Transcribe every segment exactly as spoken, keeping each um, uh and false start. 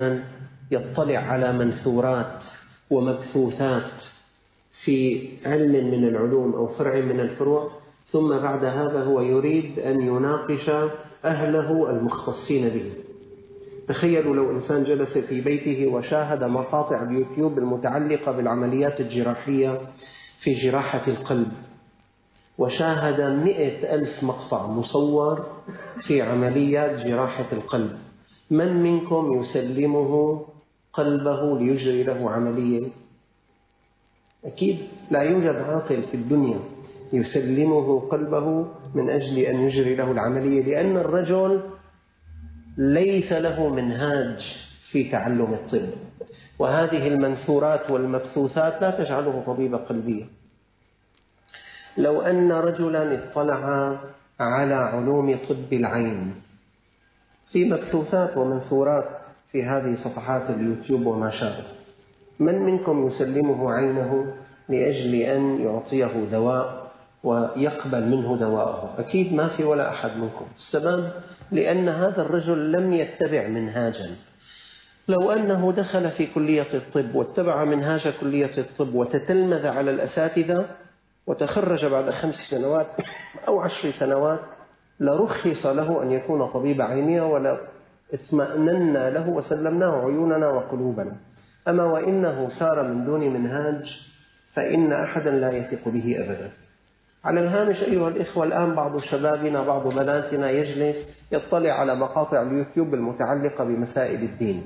يطلع على منثورات ومبثوثات في علم من العلوم أو فرع من الفروع، ثم بعد هذا هو يريد أن يناقش أهله المختصين به. تخيلوا لو إنسان جلس في بيته وشاهد مقاطع اليوتيوب المتعلقة بالعمليات الجراحية في جراحة القلب، وشاهد مئة ألف مقطع مصور في عمليات جراحة القلب، من منكم يسلمه قلبه ليجري له عملية؟ أكيد لا يوجد عاقل في الدنيا يسلمه قلبه من أجل أن يجري له العملية، لأن الرجل ليس له منهاج في تعلم الطب، وهذه المنثورات والمبثوثات لا تجعله طبيب قلبية. لو أن رجلا اطلع على علوم طب العين في مبثوثات ومنثورات في هذه صفحات اليوتيوب وما شابه، من منكم يسلمه عينه لأجل أن يعطيه دواء ويقبل منه دواءه؟ أكيد ما في ولا أحد منكم. السبب لأن هذا الرجل لم يتبع منهاجا. لو أنه دخل في كلية الطب واتبع منهاج كلية الطب وتتلمذ على الأساتذة وتخرج بعد خمس سنوات أو عشر سنوات لرخص له أن يكون طبيب عينية ولا اطمأننا له وسلمناه عيوننا وقلوبنا. أما وإنه سار من دون منهاج فإن أحدا لا يثق به أبدا. على الهامش أيها الإخوة، الآن بعض شبابنا بعض بناتنا يجلس يطلع على مقاطع اليوتيوب المتعلقة بمسائل الدين،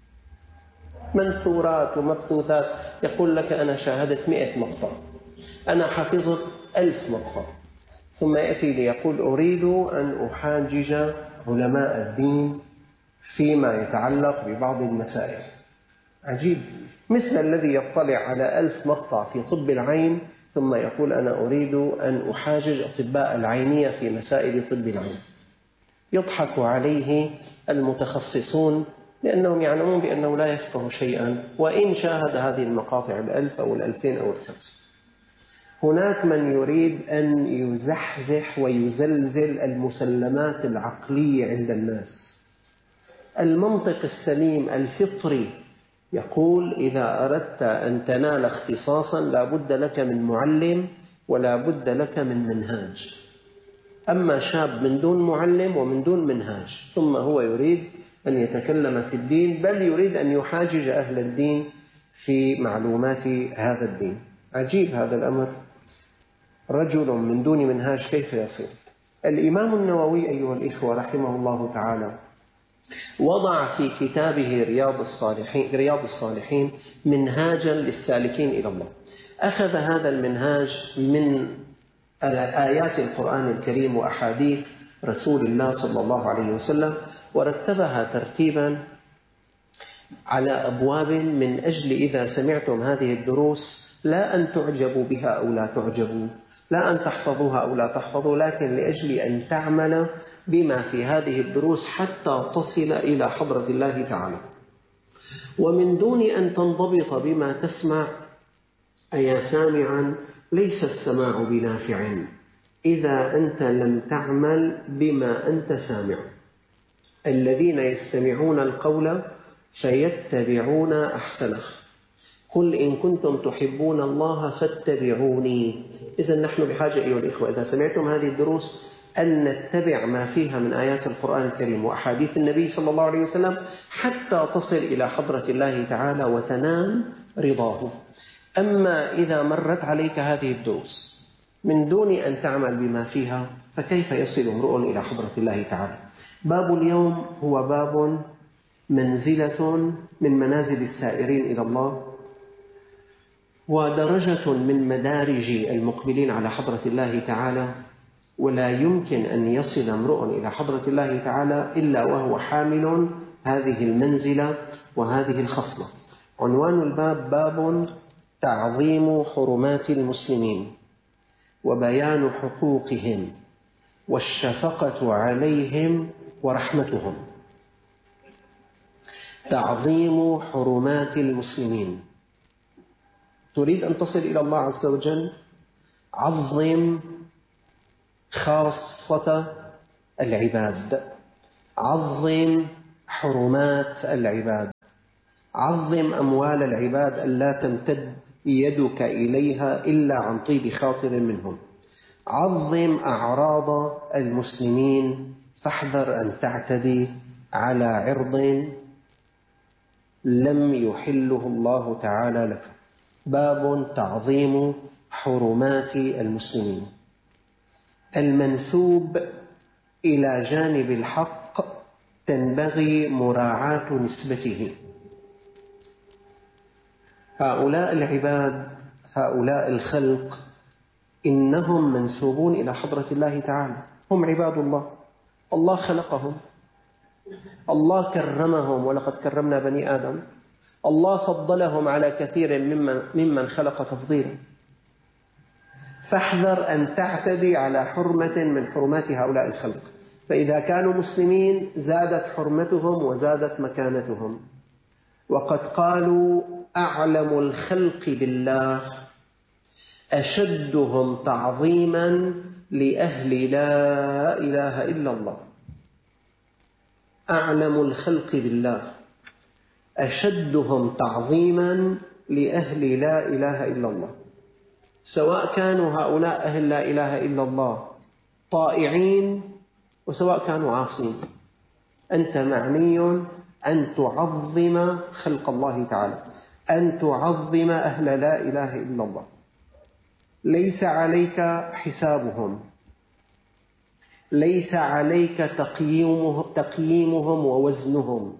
منثورات ومبثوثات، يقول لك أنا شاهدت مئة مقطع، أنا حفظت ألف مقطع، ثم يأتي ليقول أريد أن أحاجج علماء الدين فيما يتعلق ببعض المسائل. عجيب، مثل الذي يطلع على ألف مقطع في طب العين ثم يقول أنا أريد أن أحاجج أطباء العينية في مسائل طب العين. يضحك عليه المتخصصون لأنهم يعلمون بأنه لا يفقه شيئا وإن شاهد هذه المقاطع الألف أو الألفين أو الخمس. هناك من يريد أن يزحزح ويزلزل المسلمات العقلية عند الناس. المنطق السليم الفطري يقول إذا أردت أن تنال اختصاصا لا بد لك من معلم ولا بد لك من منهاج. أما شاب من دون معلم ومن دون منهاج ثم هو يريد أن يتكلم في الدين، بل يريد أن يحاجج أهل الدين في معلومات هذا الدين. عجيب هذا الأمر، رجل من دون منهاج كيف يصير؟ الإمام النووي أيها الإخوة رحمه الله تعالى وضع في كتابه رياض الصالحين, رياض الصالحين منهاجا للسالكين إلى الله. أخذ هذا المنهاج من آيات القرآن الكريم وأحاديث رسول الله صلى الله عليه وسلم ورتبها ترتيبا على أبواب من أجل إذا سمعتم هذه الدروس لا أن تعجبوا بها أو لا تعجبوا، لا أن تحفظوها أو لا تحفظوا، لكن لأجل أن تعمل بما في هذه الدروس حتى تصل إلى حضرة الله تعالى. ومن دون أن تنضبط بما تسمع أيا سامعا، ليس السماع بنافع إذا أنت لم تعمل بما أنت سامع. الذين يستمعون القول فيتبعون أحسنه، قل إن كنتم تحبون الله فاتبعوني. إذن نحن بحاجة أيها الإخوة إذا سمعتم هذه الدروس أن نتبع ما فيها من آيات القرآن الكريم وأحاديث النبي صلى الله عليه وسلم حتى تصل إلى حضرة الله تعالى وتنام رضاه. أما إذا مرت عليك هذه الدروس من دون أن تعمل بما فيها فكيف يصل امرؤ إلى حضرة الله تعالى؟ باب اليوم هو باب منزلة من منازل السائرين إلى الله ودرجة من مدارج المقبلين على حضرة الله تعالى، ولا يمكن أن يصل امرؤ إلى حضرة الله تعالى إلا وهو حامل هذه المنزلة وهذه الخصلة. عنوان الباب باب تعظيم حرمات المسلمين وبيان حقوقهم والشفقة عليهم ورحمتهم. تعظيم حرمات المسلمين. تريد أن تصل إلى الله عز وجل، عظم خاصة العباد، عظم حرمات العباد. عظم أموال العباد ألا تمتد يدك إليها إلا عن طيب خاطر منهم. عظم أعراض المسلمين فاحذر أن تعتدي على عرض لم يحله الله تعالى لك. باب تعظيم حرمات المسلمين. المنسوب إلى جانب الحق تنبغي مراعاة نسبته. هؤلاء العباد، هؤلاء الخلق، إنهم منسوبون إلى حضرة الله تعالى، هم عباد الله، الله خلقهم، الله كرمهم، ولقد كرمنا بني آدم، الله فضلهم على كثير ممن, ممن خلق تفضيلا. فاحذر أن تعتدي على حرمة من حرمات هؤلاء الخلق، فإذا كانوا مسلمين زادت حرمتهم وزادت مكانتهم. وقد قالوا أعلم الخلق بالله أشدهم تعظيما لأهل لا إله إلا الله. أعلم الخلق بالله أشدهم تعظيما لأهل لا إله إلا الله، سواء كانوا هؤلاء أهل لا إله إلا الله طائعين وسواء كانوا عاصين. أنت معني أن تعظم خلق الله تعالى، أن تعظم أهل لا إله إلا الله. ليس عليك حسابهم، ليس عليك تقييمهم, تقييمهم ووزنهم.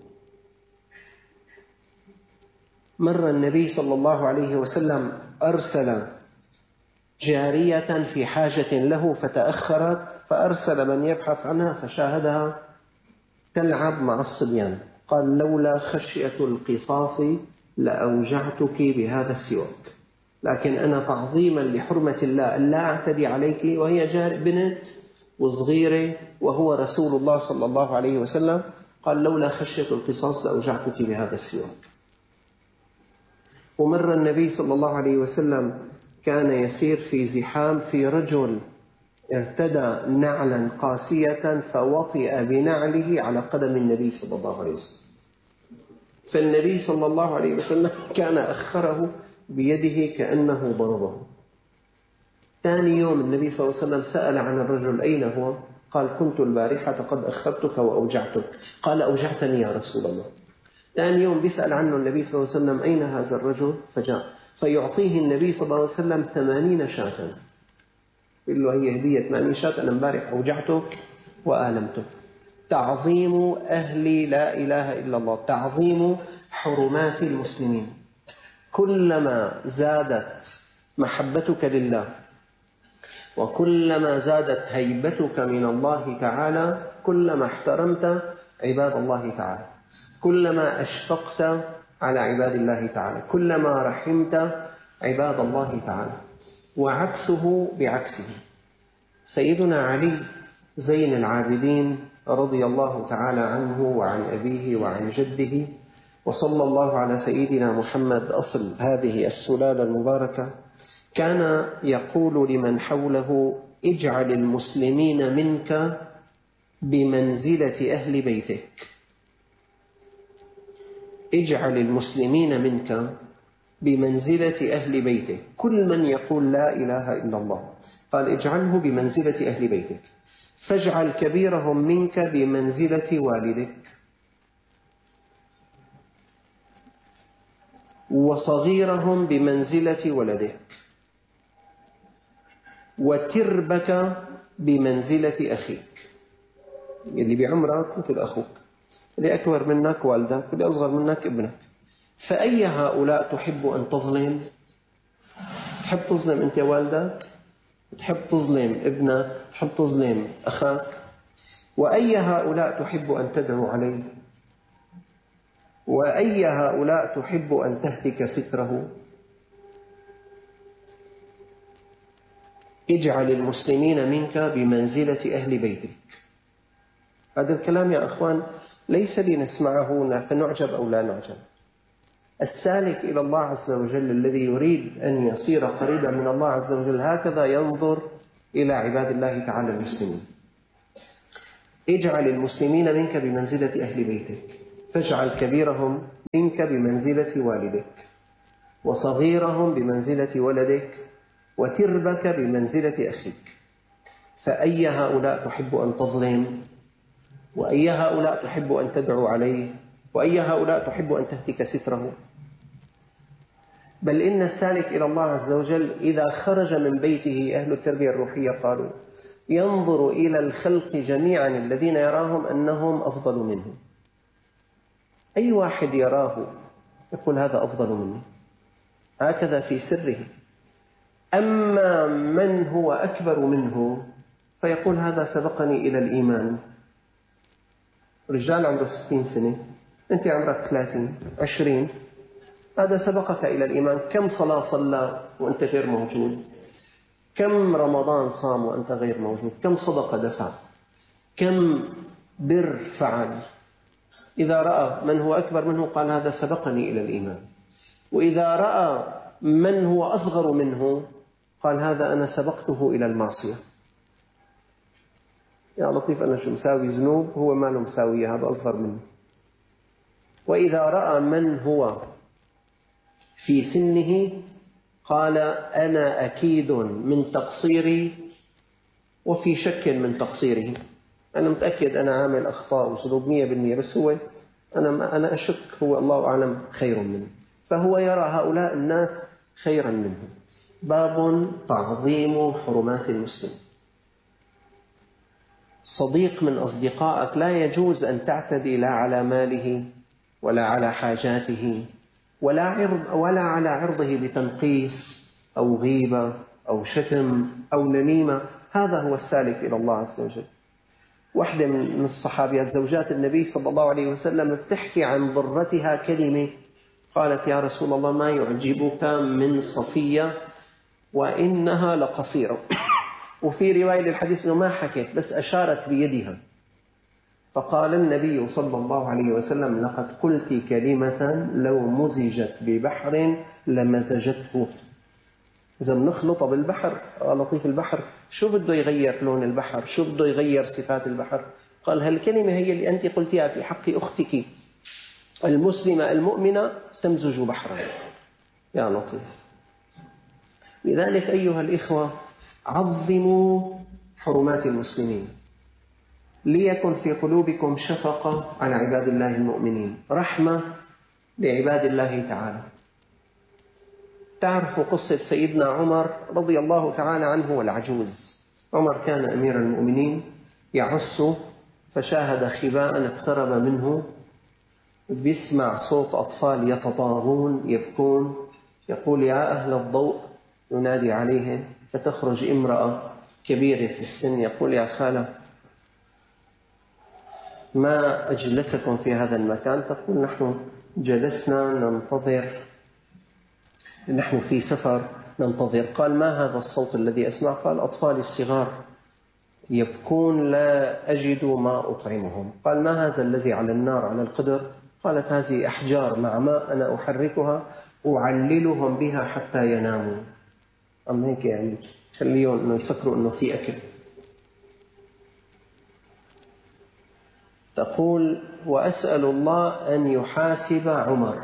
مر النبي صلى الله عليه وسلم أرسل جارية في حاجة له فتأخرت، فأرسل من يبحث عنها فشاهدها تلعب مع الصبيان، قال لولا خشية القصاص لأوجعتك بهذا السواك، لكن أنا تعظيما لحرمة الله ألا أعتدي عليك، وهي جار بنت وصغيرة وهو رسول الله صلى الله عليه وسلم، قال لولا خشية القصاص لأوجعتك بهذا السواك. ومر النبي صلى الله عليه وسلم كان يسير في زحام، في رجل ارتدى نعلا قاسية فوطئ بنعله على قدم النبي صلى الله عليه وسلم، فالنبي صلى الله عليه وسلم كان أخره بيده كأنه ضربه. ثاني يوم النبي صلى الله عليه وسلم سأل عن الرجل أين هو؟ قال كنت البارحة قد أخرتك وأوجعتك. قال أوجعتني يا رسول الله. ثاني يوم بيسأل عنه النبي صلى الله عليه وسلم أين هذا الرجل؟ فجاء فيعطيه النبي صلى الله عليه وسلم ثمانين شاة، يقول له هي هدية ثمانين شاة، أنا امبارح أوجعتك وآلمتك. تعظيم أهل لا إله إلا الله، تعظيم حرمات المسلمين. كلما زادت محبتك لله وكلما زادت هيبتك من الله تعالى كلما احترمت عباد الله تعالى، كلما أشفقت على عباد الله تعالى، كلما رحمت عباد الله تعالى. وعكسه بعكسه. سيدنا علي زين العابدين رضي الله تعالى عنه وعن أبيه وعن جده، وصلى الله على سيدنا محمد أصل هذه السلالة المباركة، كان يقول لمن حوله اجعل المسلمين منك بمنزلة أهل بيتك. اجعل المسلمين منك بمنزلة أهل بيتك. كل من يقول لا إله إلا الله قال اجعله بمنزلة أهل بيتك، فاجعل كبيرهم منك بمنزلة والدك، وصغيرهم بمنزلة ولدك، وتربك بمنزلة أخيك. اللي بعمرك مثل أخوك، اللي أكبر منك والدك، اللي أصغر منك ابنك. فأي هؤلاء تحب أن تظلم؟ تحب تظلم أنت والدك؟ تحب تظلم ابنك؟ تحب تظلم أخاك؟ وأي هؤلاء تحب أن تدعو عليه؟ وأي هؤلاء تحب أن تهتك ستره؟ اجعل المسلمين منك بمنزلة أهل بيتك. هذا الكلام يا أخوان ليس لنسمعه فنعجب أو لا نعجب. السالك إلى الله عز وجل الذي يريد أن يصير قريبا من الله عز وجل هكذا ينظر إلى عباد الله تعالى المسلمين. اجعل المسلمين منك بمنزلة أهل بيتك، فاجعل كبيرهم منك بمنزلة والدك، وصغيرهم بمنزلة ولدك، وتربك بمنزلة أخيك، فأي هؤلاء تحب أن تظلم، وأي هؤلاء تحب أن تدعو عليه، وأي هؤلاء تحب أن تهتك ستره؟ بل إن السالك إلى الله عز وجل إذا خرج من بيته، أهل التربية الروحية قالوا، ينظر إلى الخلق جميعا الذين يراهم أنهم أفضل منه. أي واحد يراه يقول هذا أفضل مني، هكذا في سره. أما من هو أكبر منه فيقول هذا سبقني إلى الإيمان. رجال عنده ستين سنة، أنت عمرك ثلاثين عشرين، هذا سبقك إلى الإيمان. كم صلاة صلى وأنت غير موجود؟ كم رمضان صام وأنت غير موجود؟ كم صدقة دفع؟ كم بر فعل؟ إذا رأى من هو أكبر منه قال هذا سبقني إلى الإيمان، وإذا رأى من هو أصغر منه قال هذا أنا سبقته إلى المعصية. يا لطيف، أنا شو مساوي ذنوب، هو ما له مساوية، هذا أصغر منه. وإذا رأى من هو في سنه قال أنا أكيد من تقصيري وفي شك من تقصيره. أنا متأكد أنا عامل أخطاء وسلوب مية بالمية، بس هو أنا, أنا أشك، هو الله أعلم خير منه. فهو يرى هؤلاء الناس خيرا منه. باب تعظيم حرمات المسلم. صديق من أصدقائك لا يجوز أن تعتدي لا على ماله ولا على حاجاته ولا, عرض ولا على عرضه بتنقيص أو غيبة أو شتم أو نميمة. هذا هو السالك إلى الله عز وجل. واحدة من الصحابيات زوجات النبي صلى الله عليه وسلم بتحكي عن ضرتها كلمة، قالت يا رسول الله ما يعجبك من صفية وإنها لقصيرة. وفي رواية للحديث أنه ما حكت بس أشارت بيدها، فقال النبي صلى الله عليه وسلم لقد قلت كلمة لو مزجت ببحر لمزجته. إذا بنخلط بالبحر، لطيف البحر شو بده يغير لون البحر، شو بده يغير صفات البحر؟ قال هالكلمة هي اللي أنت قلتها في حق أختك المسلمة المؤمنة تمزج بحرا. يا لطيف. لذلك أيها الإخوة عظموا حرمات المسلمين، ليكن في قلوبكم شفقة على عباد الله المؤمنين، رحمة لعباد الله تعالى. تعرفوا قصة سيدنا عمر رضي الله تعالى عنه والعجوز. عمر كان أمير المؤمنين يعص، فشاهد خباء اقترب منه، بيسمع صوت أطفال يتطاغون يبكون، يقول يا أهل الضوء، ينادي عليهم، فتخرج امرأة كبيرة في السن، يقول يا خالة ما أجلسكم في هذا المكان؟ تقول نحن جلسنا ننتظر، نحن في سفر ننتظر. قال ما هذا الصوت الذي أسمع؟ قال أطفالي الصغار يبكون لا أجد ما أطعمهم. قال ما هذا الذي على النار على القدر؟ قالت هذه أحجار مع ماء أنا أحركها أعللهم بها حتى يناموا. أما هيك يعني خليهم إنه يفكروا إنه في أكل. تقول وأسأل الله أن يحاسب عمر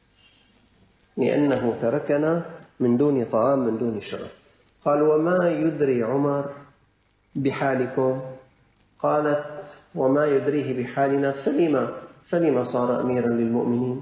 لأنه تركنا من دون طعام من دون شراب. قال وما يدري عمر بحالكم؟ قالت وما يدريه بحالنا، فلما فلما صار أميرا للمؤمنين.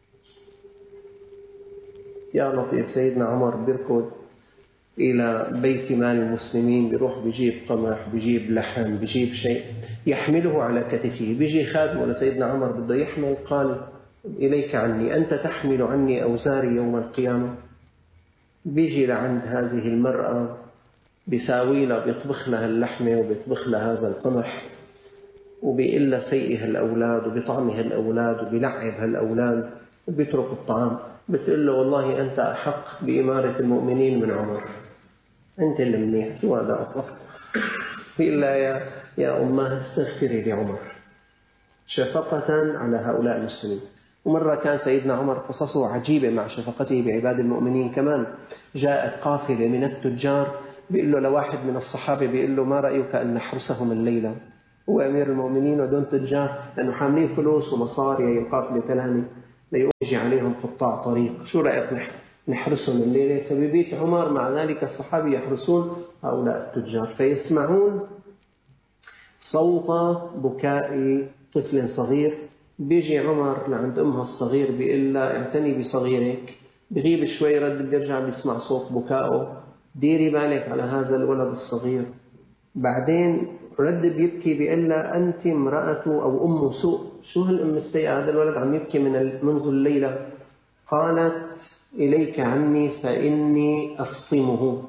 يا لطيف، سيدنا عمر بيركض إلى بيت مال المسلمين، بيروح بيجيب قمح، بيجيب لحم، بيجيب شيء يحمله على كتفه. بيجي خادم لسيدنا عمر بده يحمل، قال إليك عني، أنت تحمل عني أوزاري يوم القيامة. بيجي لعند هذه المرأة بيساوي لها، بيطبخ لها اللحمة وبيطبخ لها هذا القمح، وبيقول لها فيئها الأولاد وبيطعمها الأولاد وبيلعبها الأولاد وبيترك الطعام. بتقول له والله أنت أحق بإمارة المؤمنين من عمر، أنت اللي منيح، شو هذا أطلق؟ بيقول لها يا, يا أمه استغفري لعمر شفقة على هؤلاء المسلمين. ومرة كان سيدنا عمر قصصه عجيبة مع شفقته بعباد المؤمنين كمان. جاءت قافلة من التجار، بيقول له لواحد من الصحابة، بيقول له ما رأيك أن نحرسهم الليلة؟ هو أمير المؤمنين ودون تجار لأنه حاملين فلوس ومصاري، هي القافلة كلامي. ليجي عليهم قطاع طريق، شو رأيك نحرسهم الليلة؟ فببيت عمر مع ذلك الصحابي يحرسون هؤلاء التجار، فيسمعون صوت بكاء طفل صغير. بيجي عمر لعند أمها الصغير بيقول لها اعتني بصغيرك، بغيب شوي رد بيرجع بيسمع صوت بكائه، ديري بالك على هذا الولد الصغير. بعدين رد بيبكي بيقول لها أنت امرأة أو أم سوء، شو هالأم السيئة، هذا الولد عم يبكي من منذ الليلة. قالت إليك عني فإني أفطمه،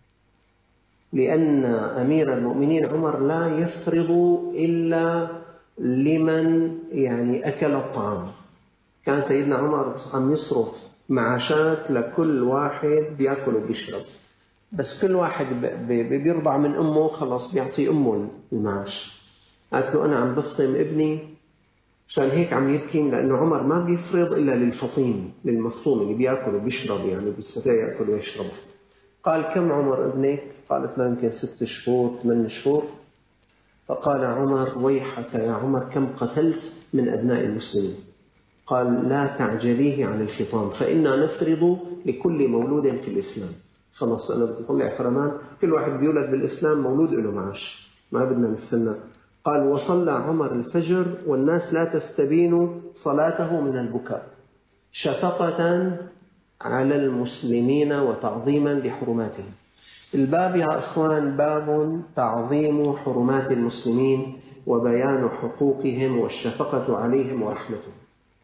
لأن أمير المؤمنين عمر لا يفرض إلا لمن يعني أكل الطعام. كان سيدنا عمر عم يصرف معاشات لكل واحد بيأكل وبيشرب، بس كل واحد بيرضع من أمه خلص بيعطي أمه المعاش. قالت له أنا عم بفطم ابني عشان هيك عم يبكي، لأنه عمر ما بيفرض إلا للفطيم للمفطوم اللي بيأكل وبيشرب، يعني بيستطيع يأكل ويشرب. قال كم عمر ابنك؟ قالت له يمكن ست شهور ثمان شهور. فقال عمر ويحك يا عمر كم قتلت من أبناء المسلمين. قال لا تعجليه عن الفطام فإنا نفرض لكل مولود في الإسلام. خلاص أنا بدي أطلع فرمان، كل واحد بيولد بالإسلام مولود له معاش، ما بدنا نستنى. قال وصلى عمر الفجر والناس لا تستبين صلاته من البكاء شفقة على المسلمين وتعظيما لحرماتهم. الباب يا أخوان باب تعظيم حرمات المسلمين وبيان حقوقهم والشفقة عليهم ورحمتهم.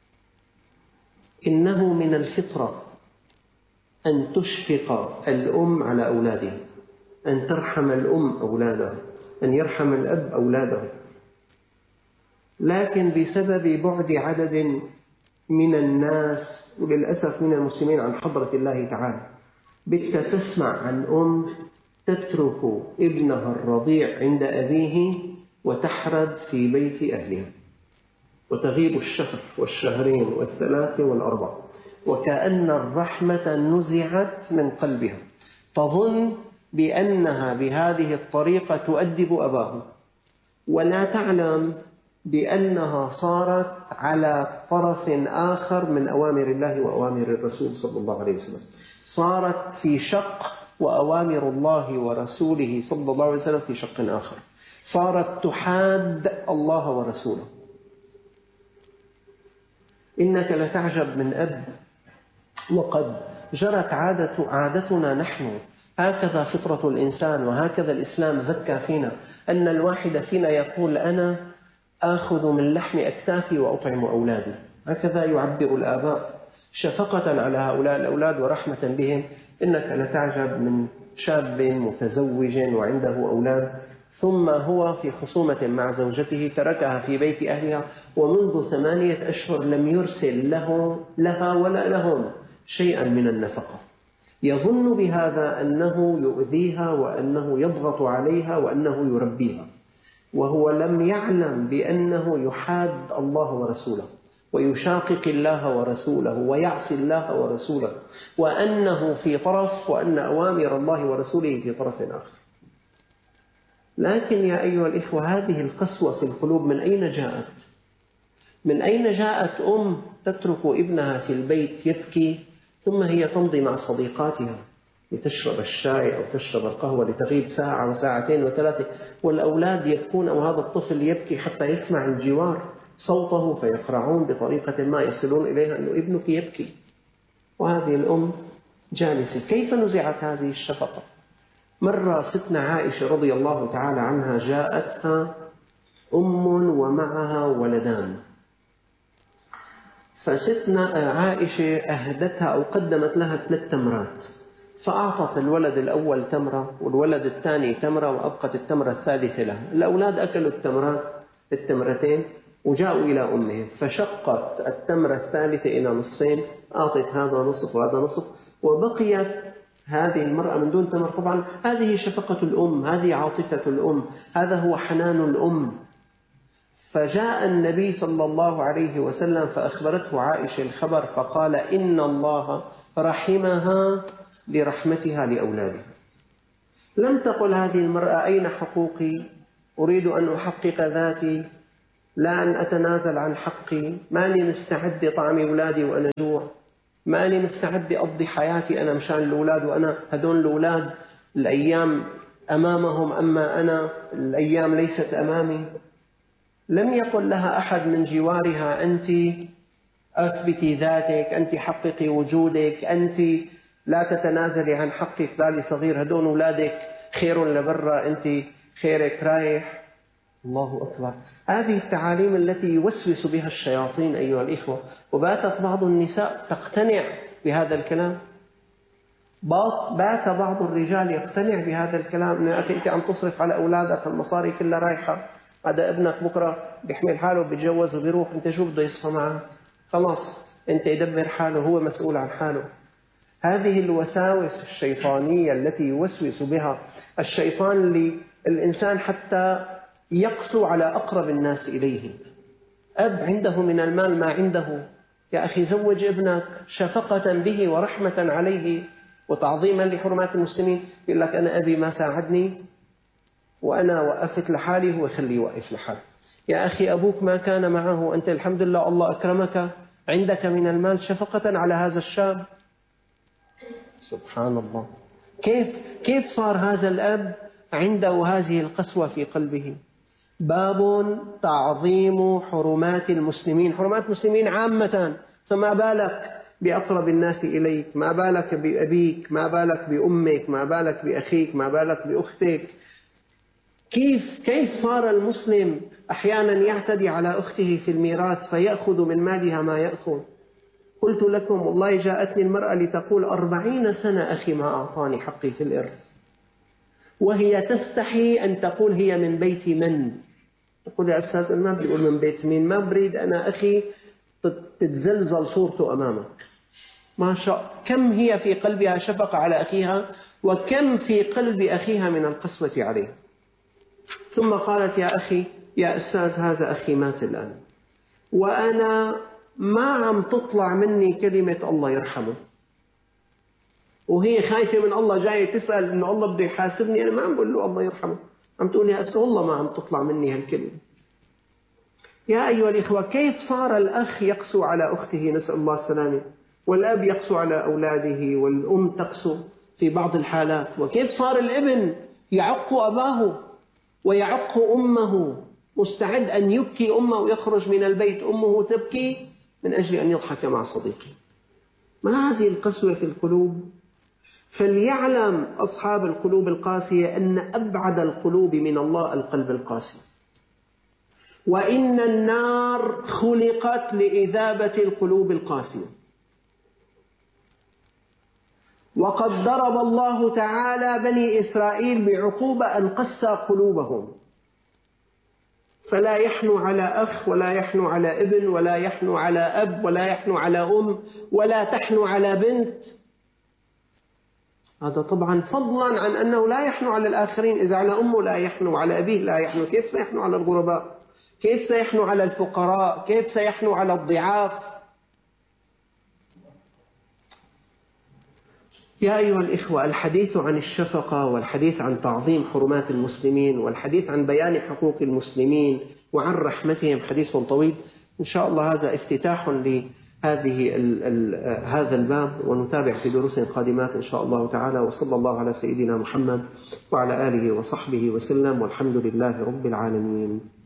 إنه من الفطرة أن تشفق الأم على أولادها، أن ترحم الأم أولادها، أن يرحم الأب أولاده، لكن بسبب بعد عدد من الناس وللأسف من المسلمين عن حضرة الله تعالى، بك تسمع عن أم تترك ابنها الرضيع عند أبيه وتحرد في بيت أهلها وتغيب الشهر والشهرين والثلاثة والأربع، وكأن الرحمة نزعت من قلبها، تظن بأنها بهذه الطريقة تؤدب أباه، ولا تعلم بأنها صارت على طرف آخر من أوامر الله وأوامر الرسول صلى الله عليه وسلم، صارت في شق وأوامر الله ورسوله صلى الله عليه وسلم في شق آخر، صارت تحاد الله ورسوله. إنك لتعجب من أب، وقد جرت عادة عادتنا نحن، هكذا فطرة الإنسان وهكذا الإسلام زكى فينا، أن الواحد فينا يقول أنا آخذ من لحم أكتافي وأطعم أولادي. هكذا يعبر الآباء شفقة على هؤلاء الأولاد ورحمة بهم. إنك لتعجب من شاب متزوج وعنده أولاد ثم هو في خصومة مع زوجته تركها في بيت أهلها ومنذ ثمانية أشهر لم يرسل له لها ولا لهم شيئا من النفقة، يظن بهذا أنه يؤذيها وأنه يضغط عليها وأنه يربيها، وهو لم يعلم بأنه يحاد الله ورسوله ويشاقق الله ورسوله ويعصي الله ورسوله، وأنه في طرف وأن أوامر الله ورسوله في طرف آخر. لكن يا أيها الإخوة هذه القسوة في القلوب من أين جاءت؟ من أين جاءت أم تترك ابنها في البيت يبكي ثم هي تمضي مع صديقاتها لتشرب الشاي أو تشرب القهوة لتغيب ساعة وساعتين وثلاثة، والأولاد يبكون أو هذا الطفل يبكي حتى يسمع الجوار صوته فيقرعون بطريقة ما يصلون إليها أنه ابنك يبكي، وهذه الأم جالسة. كيف نزعت هذه الشفقة؟ مرة ستنا عائشة رضي الله تعالى عنها جاءتها أم ومعها ولدان، فستنا عائشة أهدتها أو قدمت لها ثلاث تمرات، فأعطت الولد الأول تمرة والولد الثاني تمرة وأبقت التمرة الثالثة لها. الأولاد أكلوا التمرات التمرتين وجاءوا إلى أمهم، فشقت التمرة الثالثة إلى نصفين، أعطت هذا نصف وهذا نصف وبقيت هذه المرأة من دون تمر. طبعا هذه شفقة الأم، هذه عاطفة الأم، هذا هو حنان الأم. فجاء النبي صلى الله عليه وسلم فأخبرته عائشة الخبر فقال إن الله رحمها لرحمتها لأولادها. لم تقل هذه المرأة أين حقوقي، أريد أن أحقق ذاتي، لا أن أتنازل عن حقي، ماني مستعد لطعم أولادي وأنا جوع، ماني مستعد أقضي حياتي أنا مشان الأولاد، وأنا هدول الأولاد الأيام أمامهم أما أنا الأيام ليست أمامي. لم يقل لها أحد من جوارها أنت أثبتي ذاتك، أنت حققي وجودك، أنت لا تتنازلي عن حقك لا لصغير، هدول أولادك خير لبرا، أنت خيرك رايح. الله أكبر. هذه التعاليم التي يوسوس بها الشياطين أيها الإخوة. وباتت بعض النساء تقتنع بهذا الكلام، بات بعض الرجال يقتنع بهذا الكلام. يا أخي أنت عم تصرف على أولادك، المصاري كلها رايحة، هذا ابنك بكرة بيحمل حاله بيتجوز وبيروح، أنت شو بده يصفى معك؟ خلاص أنت يدبر حاله، هو مسؤول عن حاله. هذه الوساوس الشيطانية التي يوسوس بها الشيطان للإنسان حتى يقسو على أقرب الناس إليه. أب عنده من المال ما عنده، يا أخي زوج ابنك شفقة به ورحمة عليه وتعظيما لحرمات المسلمين. يقول لك أنا أبي ما ساعدني وأنا وقفت لحالي، هو يخليه يوقف لحاله. يا أخي أبوك ما كان معه، أنت الحمد لله الله أكرمك عندك من المال شفقة على هذا الشاب. سبحان الله. كيف كيف صار هذا الأب عنده هذه القسوة في قلبه؟ باب تعظيم حرمات المسلمين، حرمات المسلمين عامة، فما بالك بأقرب الناس إليك، ما بالك بأبيك، ما بالك بأمك، ما بالك بأخيك، ما بالك بأختك. كيف كيف صار المسلم أحيانا يعتدي على أخته في الميراث فيأخذ من مالها ما يأخذ. قلت لكم والله جاءتني المرأة لتقول أربعين سنة أخي ما أعطاني حقي في الإرث، وهي تستحي أن تقول هي من بيت من. تقول يا أستاذ ما بدي أقول من بيت مين، ما بريد أنا أخي تتزلزل صورته أمامك. ما شاء كم هي في قلبها شفقة على أخيها، وكم في قلب أخيها من القسوة عليه. ثم قالت يا أخي يا أستاذ هذا أخي مات الآن، وأنا ما عم تطلع مني كلمة الله يرحمه، وهي خايفة من الله، جاية تسأل إنه الله بده يحاسبني، أنا ما عم بقول له الله يرحمه، عم تقول يا أستاذ والله ما عم تطلع مني هالكلمة. يا أيها الإخوة، كيف صار الأخ يقسو على أخته، نسأل الله السلامة، والأب يقسو على أولاده، والأم تقسو في بعض الحالات، وكيف صار الابن يعق أباه ويعق أمه، مستعد أن يبكي أمه ويخرج من البيت أمه تبكي من أجل أن يضحك مع صديقه. ما هذه القسوة في القلوب؟ فليعلم أصحاب القلوب القاسية أن أبعد القلوب من الله القلب القاسي، وإن النار خلقت لإذابة القلوب القاسية. وقد ضرب الله تعالى بني إسرائيل بعقوبة أن قسى قلوبهم، فلا يحنو على أخ، ولا يحنو على ابن، ولا يحنو على أب، ولا يحنو على أم، ولا تحنو على بنت. هذا طبعا فضلا عن أنه لا يحنو على الآخرين. إذا على أمه لا يحنو، على أبيه لا يحنو، كيف سيحنو على الغرباء؟ كيف سيحنو على الفقراء؟ كيف سيحنو على الضعاف؟ يا أيها الإخوة، الحديث عن الشفقة والحديث عن تعظيم حرمات المسلمين والحديث عن بيان حقوق المسلمين وعن رحمتهم حديث طويل. إن شاء الله هذا افتتاح لهذه ال ال هذا الباب، ونتابع في دروس قادمات إن شاء الله تعالى. وصلى الله على سيدنا محمد وعلى آله وصحبه وسلم، والحمد لله رب العالمين.